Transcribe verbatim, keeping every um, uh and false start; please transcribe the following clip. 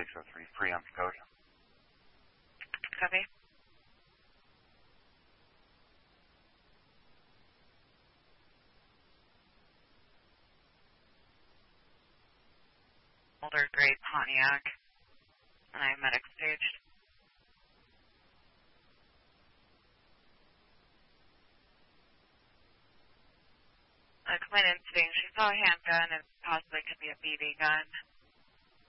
six oh three, free on Pecosia. Copy. Older grade Pontiac, and I medic staged. Uh, complainant saying she saw a handgun and possibly could be a B B gun.